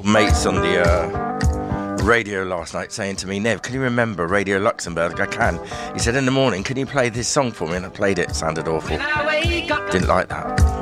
mates on the radio last night saying to me, Nev, can you remember Radio Luxembourg? I can. He said, in the morning, can you play this song for me? And I played it. It sounded awful. Didn't like that.